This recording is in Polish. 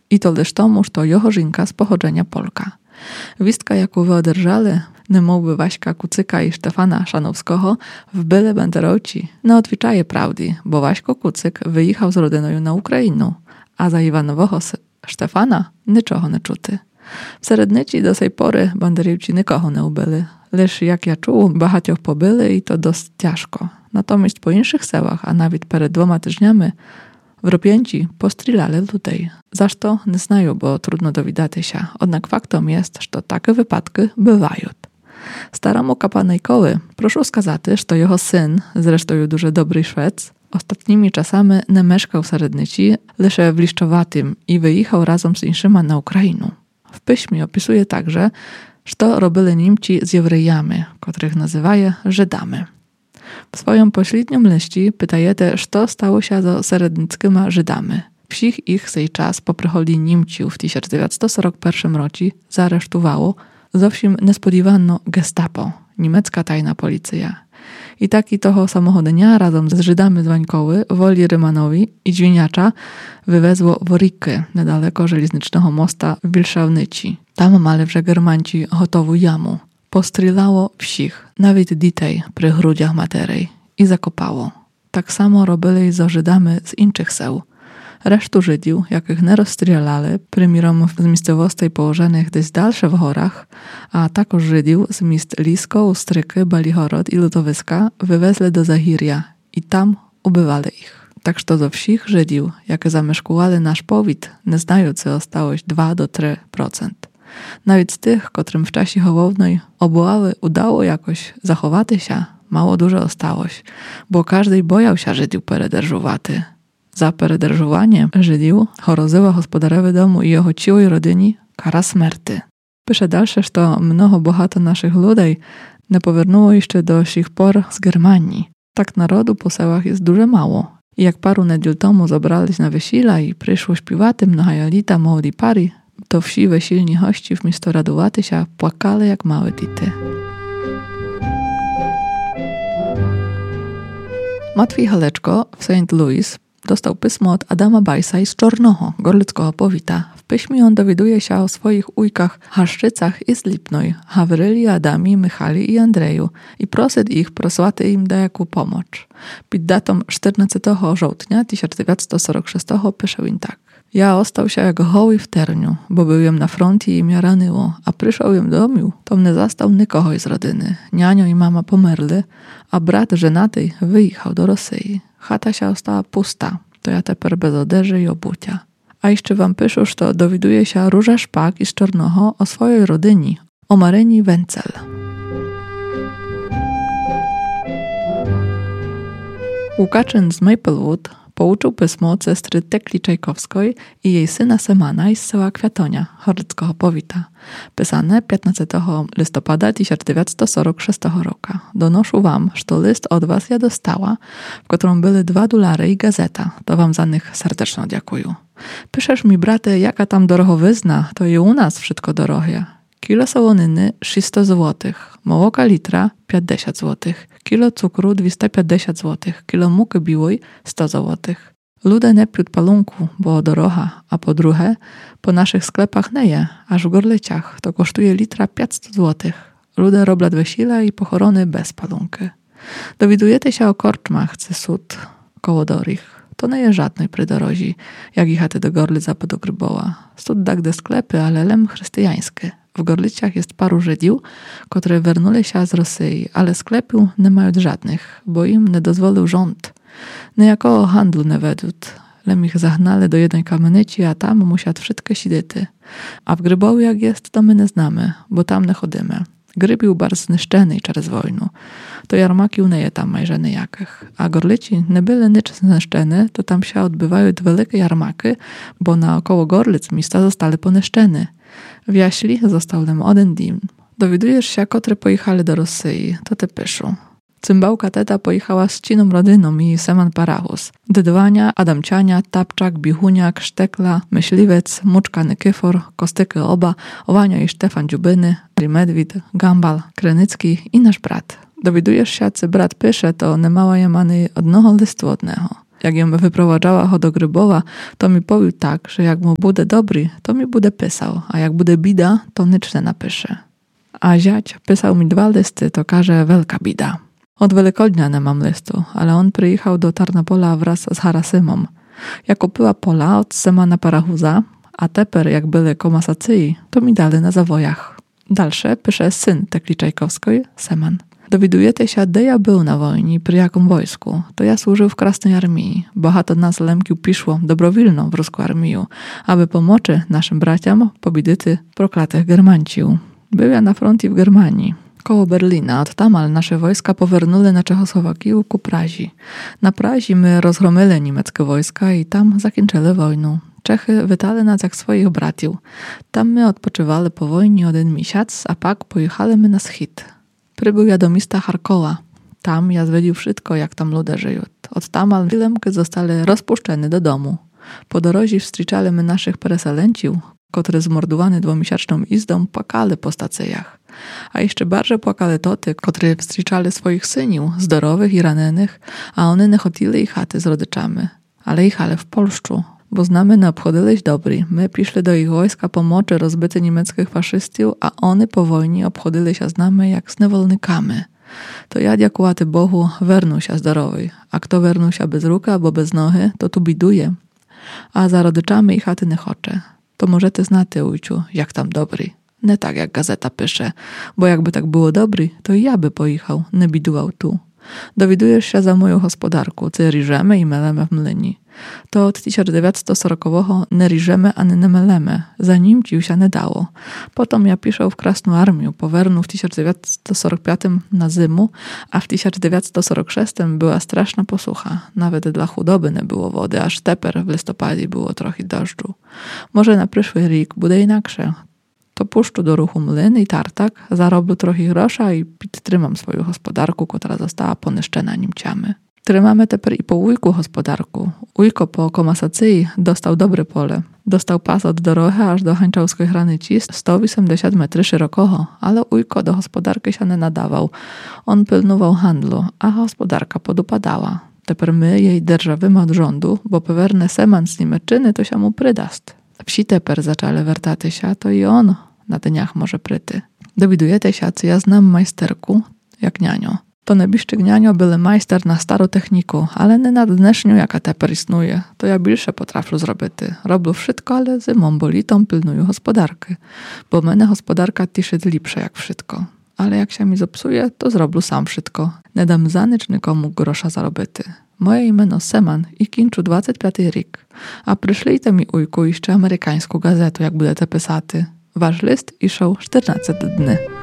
I to лиш тому, що його жінка з походження Polka. Wісtka, яку ви одержали, немовби Waśka Kucyka i Stefana Szanowskiego w byle banderoci, nie odwiczaje prawdy, bo Waśko Kucyk wyjechał z rodzinою na Україну, a za Iwanowego Stefana niczego nie czuty. W Serednici do tej pory banderівці nikogo nie ubili, lecz jak ja czuł, багатьох побили i to dość ciężko. Natomiast po innych sełach, a nawet przed 2 tygodniami, Wropięci postrzelali ludzi. Zašto nie znają, bo trudno dowiedzieć się. Jednak faktem jest, że takie wypadki bywają. Staremu kapanejkowi proszę skazać, że jego syn, zresztą дуже dobry Szwed, ostatnimi czasami nie mieszkał w Serednici, lecz w Liszczowatym i wyjechał razem z innymi na Ukrainę. W piśmie opisuje także, że robili Niemcy z Jewrejami, których nazywają Żydami. W swoim pośrednim liście pytajecie, co stało się z serednickimi Żydami. Всіх ich sej czas po przychodzie Niemców w 1941 roku zaaresztowało zowsім несподівано Gestapo, niemiecka tajna policja. I taki toho samego dnia razem z Żydami z Wańkoły, Woli Rymanowi i Dźwiniacza wywezło w Riky, niedaleko żelaznicznego mosta w Wilszawnyci. Tam mali вже Germanci gotową jamu. Postrelało всіх, nawet dzieci przy grudziach materej i zakopało. Tak samo robili z Żydami z innych seł. Resztu Żydów, jakich nie rozstrzelali, primierom z miejscowości położonych gdzieś dalsze w górach, a także Żydów z miejsc Lisko, Ustryky, Balihorod i Lutowiska wywezli do Zahirja i tam ubywali ich. Tak, że ze wszystkich Żydów, jakie zamieszkowali nasz powiat, nie znający ostało 2–3%. Nawet z tych, którym w czasie hołownej obławy udało jakoś zachować się, mało dużo ostało, bo każdy bojał się Żydów perederżowaty. Za perederżowanie Żydów groziła gospodarowi domu i jego ciłej rodzinie kara śmierci. Pisze dalsze, że mnoho bohato naszych ludzi nie powiernuło jeszcze do sich por z Germanii. Tak narodu po sełach jest dużo mało. I jak paru niedziel temu zabrali na wesila i przyszło śpiewaty mnohajalita młodzi pary, to wsi wesilni hości w miejscu radowaty się płakali jak małe dzieci. Matwiej Haleczko w St. Louis dostał pismo od Adama Bajsa z Czornoho, gorlickiego powita. W piśmie on dowiaduje się o swoich ujkach Haszczycach i Slipnoj, Hawryli, Adami, Michali i Andrzeju i prosi ich prosłać im dajaką pomoc. Pod datą 14 żołtnia 1946 pisze im tak. Ja ostał się jak goły w terniu, bo byłem na froncie i mnie raniło, a przyszedłem do domu, to mnie zastał nikogo z rodziny. Nianio i mama pomerli, a brat żenaty wyjechał do Rosji. Chata się ostała pusta, to ja teper bez odzieży i obucia. A jeszcze wam piszę, że dowiaduje się Róża Szpak z Czornoho o swojej rodzinie, o Maryni Wencel. Łukaczyn z Maplewood pouczył pismo od sestry Tekli Czajkowskiej i jej syna Semana z sela Kwiatonia, chorlickiego powita, pisane 15 listopada 1946 roku. Donoszę wam, że list od was ja dostała, w którym były $2 i gazeta. To wam za nich serdecznie dziękuję. Piszesz mi, braty, jaka tam dorogowyzna, to i u nas wszystko drogie. Kilo sołoniny 600 zł, mołoka litra 50 zł, kilo cukru 250 zł, kilo muki biłej 100 zł. Ludzie nie piją palunku, bo droga, a po drugie, po naszych sklepach nie je, aż w Gorliciach to kosztuje litra 500 zł. Ludzie robią wesela i pochorony bez palunki. Dowiadujecie się o korczmach, czy sud koło dorich. To nie jest żadnej przydorozi, jak jechaty do Gorlic albo do Gryboła. Stud tak do sklepy, ale lem chrześcijańskie. W Gorliciach jest paru Żydów, które wernuli się z Rosji, ale sklepów nie mają żadnych, bo im nie dozwolił rząd. Niejako handlu nie wedłud. Lem ich zahnali do jednej kamienicy, a tam musiał wszystkie siedzieć. A w Grybowie jak jest, to my nie znamy, bo tam nie chodzimy. Grybił bardzo zniszczony przez wojnę. To jarmaki nie je tam majże nijakich. A Gorlici nie byli nic zniszczone, to tam się odbywają wielkie jarmaki, bo naokoło Gorlic miasta zostały poniszczone. W Jaśli został nam jeden dym. Dowiadujesz się, które pojechali do Rosji, to te piszą. Cymbałka teta pojechała z ciną rodziną i Seman Parachus. Dydwania, Adamciania, Tapczak, Bichuniak, Sztekla, Myśliwec, Muczka Nykyfor, Kostyky Oba, Owania i Stefan Dziubyny, Medwid, Gambal, Krenicki i nasz brat. Dowiadujesz się, co brat pisze, to nie mała jamany odnoho listu odnego. Jak ją wyprowadzała ho do Grybowa, to mi powił tak, że jak mu bude dobry, to mi bude pisał, a jak bude bida, to nic nie napisze. A ziać pisał mi 2 listy, to każe wielka bida. Od Wielkodnia nie mam listu, ale on przyjechał do Tarnopola wraz z Harasymą. Jak opyła pola od Semana Parachuza, a teper jak byli komasacyji, to mi dali na zawojach. Dalsze pisze syn Tekli Czajkowskiej, Seman. Dowiadujecie się, gdy ja był na wojnie, przy jakim wojsku. To ja służył w Krasnej Armii. Bohato nas Lemkiu piszło dobrowilną w ruską armię, aby pomocy naszym braciom pobidyty proklatych Germancił. Był ja na froncie w Germanii. Koło Berlina, od tamal nasze wojska powernuli na Czechosłowakię ku Prazi. Na Prazi my rozgromili niemieckie wojska i tam zakończyli wojnę. Czechy witali nas jak swoich bratiów. Tam my odpoczywali po wojnie 1 miesiąc, a pak pojechali my na schit. Przybył ja do miasta Charkowa. Tam ja zwiedził wszystko, jak tam ludzie żyją. Od tamal Lemki zostali rozpuszczeni do domu. Po drodze wstrzyczali my naszych pereselęciów, które zmordowani 2-miesięczną izdą płakali po stacjach. A jeszcze bardziej płakali toty, które wstrzyczali swoich syniów, zdrowych i ranionych, a one nie chodili ich chaty z rodyczami. Ale jechali w Polszu, bo znamy nie obchodzili dobry. My przyszli do ich wojska pomocy rozbyty niemieckich faszystów, a one po wojnie obchodzili się z nami jak z niewolnikami. To ja dziękuję Bogu wernu się zdrowy, a kto wernu się bez ruka albo bez nohy, to tu biduje. A za rodyczami i chaty nie chocze. To możecie znać, ujciu, jak tam dobry. Nie tak jak gazeta pisze, bo jakby tak było dobry, to i ja by pojechał, nie biduwał tu. Dowiadujesz się za moją gospodarku, co riżemy i melemy w mlyni. To od 1940 nie riżemy ani nie melemy, za nim ci się nie dało. Potem ja piszę w Krasną Armię, powernu w 1945 na zimu, a w 1946 była straszna posłucha. Nawet dla chudoby nie było wody, aż teper w listopadzie było trochę deszczu. Może na przyszły rok będzie inaksze. To puszczu do ruchu mlyn i tartak, zarobił trochę grosza i trzymam swoją gospodarku, która została poniszczona Niemcami. Trzymamy teper i po ujku gospodarku. Ujko po komasacji dostał dobre pole. Dostał pas od dorohy aż do Hańczałskiej granicy 180 metrów szerokoho, ale ujko do gospodarki się nie nadawał. On pilnował handlu, a gospodarka podupadała. Teper my jej dzierżawimy od rządu, bo pewerne Seman z Niemczyny to się mu przydast. Wsi teper zaczęli wertaty się, to i on na dniach może pryty. Dowiadujecie się, co ja znam majsterku, jak nianio. To nebiszczyk nianio były majster na starą techniku, ale nie na dneszniu, jaka teper istnuje. To ja bільше potrafię zrobić. Robię wszystko, ale zimą bolitą pilnuję gospodarki. Bo mnie gospodarka tiszy lepsza jak wszystko. Ale jak się mi zepsuje, to zrobię sam wszystko. Nie dam za nic nikomu grosza zarobity. Moje imię Seman i kończę 25 rok. A przyszlijcie mi ujku jeszcze amerykańską gazetę, jak budete pisaty. Wasz list iszał 14 dni.